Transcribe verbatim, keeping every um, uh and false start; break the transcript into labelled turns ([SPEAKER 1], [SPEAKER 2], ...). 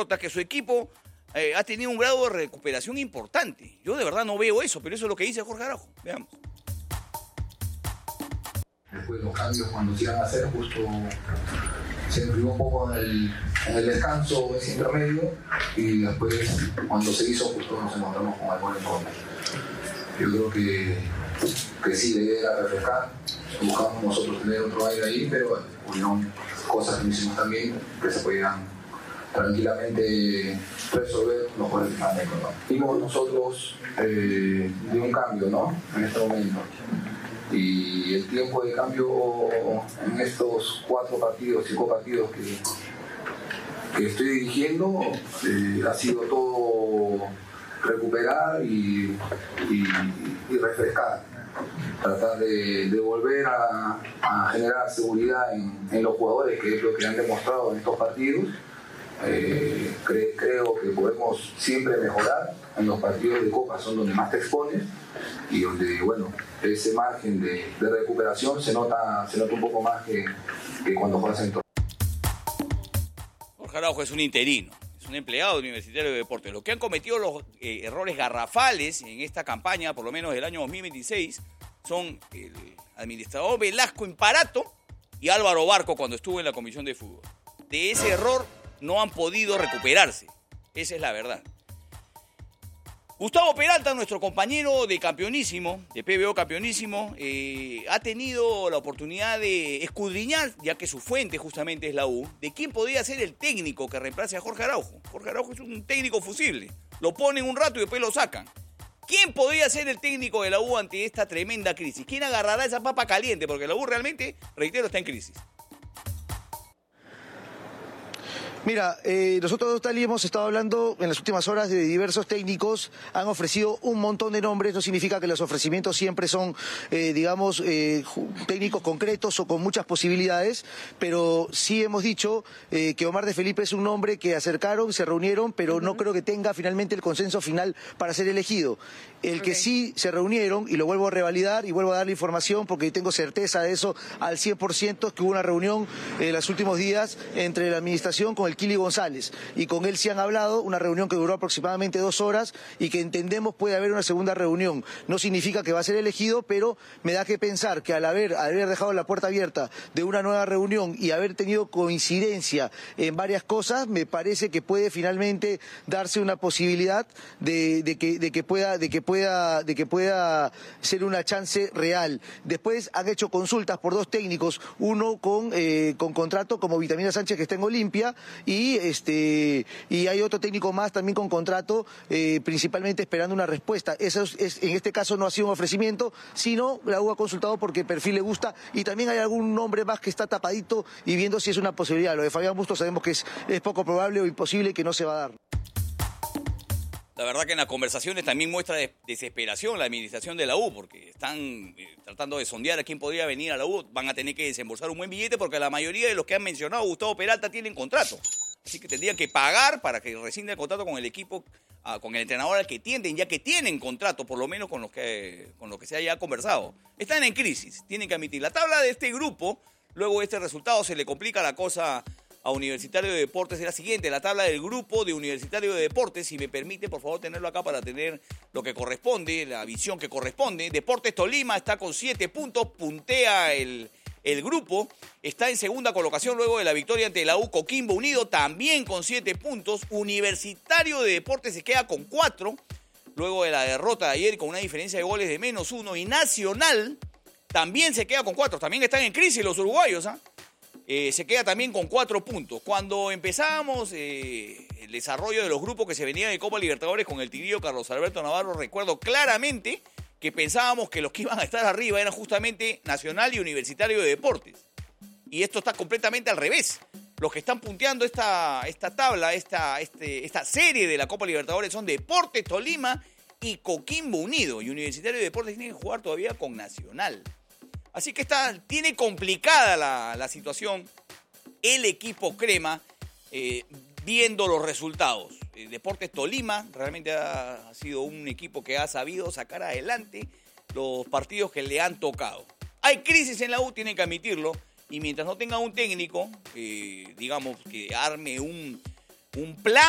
[SPEAKER 1] derrota, que su equipo eh, ha tenido un grado de recuperación importante. Yo de verdad no veo eso, pero eso es lo que dice Jorge Araujo. Veamos.
[SPEAKER 2] Después los cambios cuando se iban a hacer, justo se enfrió un poco en el, en el descanso ese intermedio, y después cuando se hizo justo nos encontramos con el gol en contra. Yo creo que, que sí, la idea era refrescar, buscamos nosotros tener otro aire ahí, pero bueno, hubieron cosas que hicimos también que se podían tranquilamente resolver los jugadores que están ¿no? Vimos nosotros eh, de un cambio, ¿no? En este momento. Y el tiempo de cambio en estos cuatro partidos, cinco partidos que, que estoy dirigiendo, eh, ha sido todo recuperar y, y, y refrescar. Tratar de, de volver a, a generar seguridad en, en los jugadores, que es lo que han demostrado en estos partidos. Eh, cre, creo que podemos siempre mejorar. En los partidos de Copa son donde más te expones y donde, bueno, ese margen de, de recuperación se nota, se nota un poco más que, que cuando juegas en todo.
[SPEAKER 1] Jorge Araujo es un interino, es un empleado universitario de deportes. Los que han cometido los eh, errores garrafales en esta campaña, por lo menos del año dos mil veintiséis, son el administrador Velasco Imparato y Álvaro Barco cuando estuvo en la Comisión de Fútbol. De ese error no han podido recuperarse. Esa es la verdad. Gustavo Peralta, nuestro compañero de Campeonísimo, de P B O Campeonísimo, eh, ha tenido la oportunidad de escudriñar, ya que su fuente justamente es la U, de quién podría ser el técnico que reemplace a Jorge Araujo. Jorge Araujo es un técnico fusible. Lo ponen un rato y después lo sacan. ¿Quién podría ser el técnico de la U ante esta tremenda crisis? ¿Quién agarrará esa papa caliente? Porque la U realmente, reitero, está en crisis.
[SPEAKER 3] Mira, eh, nosotros tal y hemos estado hablando en las últimas horas de diversos técnicos, han ofrecido un montón de nombres, no significa que los ofrecimientos siempre son, eh, digamos, eh, técnicos concretos o con muchas posibilidades, pero sí hemos dicho eh, que Omar de Felipe es un nombre que acercaron, se reunieron, pero uh-huh. no creo que tenga finalmente el consenso final para ser elegido. El okay. que sí se reunieron, y lo vuelvo a revalidar y vuelvo a darle información porque tengo certeza de eso al cien por ciento, es que hubo una reunión en eh, los últimos días entre la administración con el Kili González, y con él sí han hablado, una reunión que duró aproximadamente dos horas y que entendemos puede haber una segunda reunión. No significa que va a ser elegido, pero me da que pensar que al haber, al haber dejado la puerta abierta de una nueva reunión y haber tenido coincidencia en varias cosas, me parece que puede finalmente darse una posibilidad de, de, que, de, que, pueda, de, que, pueda, de que pueda ser una chance real. Después han hecho consultas por dos técnicos, uno con, eh, con contrato como Vitamina Sánchez, que está en Olimpia, y este y hay otro técnico más también con contrato, eh, principalmente esperando una respuesta. Eso es, es, en este caso no ha sido un ofrecimiento, sino la U ha consultado porque el perfil le gusta, y también hay algún nombre más que está tapadito y viendo si es una posibilidad. Lo de Fabián Bustos sabemos que es, es poco probable o imposible y que no se va a dar.
[SPEAKER 1] La verdad que en las conversaciones también muestra desesperación la administración de la U, porque están eh, tratando de sondear a quién podría venir a la U. Van a tener que desembolsar un buen billete porque la mayoría de los que han mencionado Gustavo Peralta tienen contrato. Así que tendrían que pagar para que rescinda el contrato con el equipo, uh, con el entrenador al que tienden, ya que tienen contrato, por lo menos con los que, con los que se haya conversado. Están en crisis, tienen que admitir. La tabla de este grupo, luego de este resultado, se le complica la cosa a Universitario de Deportes. Es la siguiente, la tabla del grupo de Universitario de Deportes. Si me permite, por favor, tenerlo acá para tener lo que corresponde, la visión que corresponde. Deportes Tolima está con siete puntos, puntea el... El grupo, está en segunda colocación luego de la victoria ante la U. Coquimbo Unido también con siete puntos. Universitario de Deportes se queda con cuatro, luego de la derrota de ayer con una diferencia de goles de menos uno. Y Nacional también se queda con cuatro. También están en crisis los uruguayos, ¿ah? ¿eh? Eh, se queda también con cuatro puntos. Cuando empezábamos eh, el desarrollo de los grupos que se venían de Copa Libertadores con el tigrillo Carlos Alberto Navarro, recuerdo claramente que pensábamos que los que iban a estar arriba eran justamente Nacional y Universitario de Deportes. Y esto está completamente al revés. Los que están punteando esta, esta tabla, esta, este, esta serie de la Copa Libertadores son Deportes Tolima y Coquimbo Unido. Y Universitario de Deportes tiene que jugar todavía con Nacional. Así que está, tiene complicada la, la situación el equipo crema, eh, viendo los resultados. Deportes Tolima realmente ha, ha sido un equipo que ha sabido sacar adelante los partidos que le han tocado. Hay crisis en la U, tienen que admitirlo, y mientras no tenga un técnico, eh, digamos, que arme un, un plan